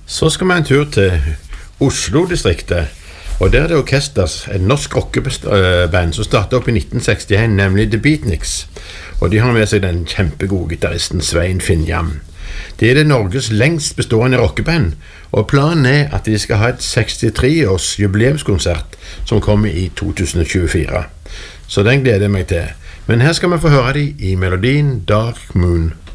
Så skal vi en tur til Oslo-distriktet, og der er det Orkesters, et norsk rockeband som startet opp i 1961, nemlig The Beatniks. Og de har med seg den kjempegode gitarristen Svein Finnjam. Det er det Norges lengst bestående rockeband, og planen er at de skal ha et 63-års jubileumskonsert som kommer i 2024. Så den gleder jeg meg til. Men her skal vi få høre de i melodien Dark Moon.